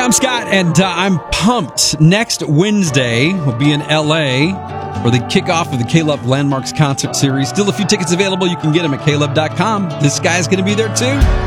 I'm Scott, and I'm pumped. Next Wednesday, we'll be in L.A. for the kickoff of the K-Love Landmarks concert series. Still a few tickets available. You can get them at klove.com. This guy's going to be there, too.